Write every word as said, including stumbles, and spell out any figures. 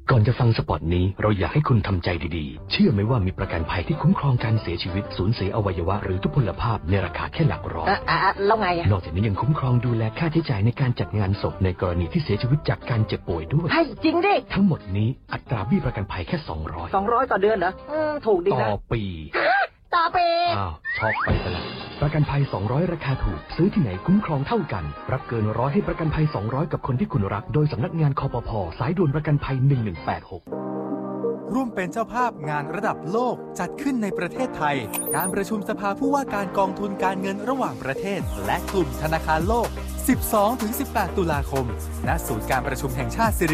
ก่อนจะฟังสปอตนี้เราอยากให้คุณทำใจดีๆเชื่อไหมว่ามีประกันภัยที่คุ้มครองการเสียชีวิตสูญเสียอวัยวะหรือทุพพลภาพในราคาแค่หลักร้อยอ่ะแล้วไงอ่ะนอกจากนี้ยังคุ้มครองดูแลค่าใช้จ่ายในการจัดงานศพในกรณีที่เสียชีวิตจากการเจ็บป่วยด้วยให้จริงดิทั้งหมดนี้อัตราเบี้ยประกันภัยแค่สองร้อยสองร้อยต่อเดือนเหรออืมถูกดีนะต่อปีต่อปีอ้าวช็อกไปซะแล้วประกันภัยสองร้อยราคาถูกซื้อที่ไหนคุ้มครองเท่ากันรับเกินร้อยให้ประกันภัยสองร้อยกับคนที่คุณรักโดยสำนักงานคปภ.สายด่วนประกันภัยหนึ่งหนึ่งแปดหกร่วมเป็นเจ้าภาพงานระดับโลกจัดขึ้นในประเทศไทยการประชุมสภาผู้ว่าการกองทุนการเงินระหว่างประเทศและกลุ่มธนาคารโลก สิบสองถึงสิบแปด ตุลาคมณศูนย์การประชุมแห่งชาติสิริ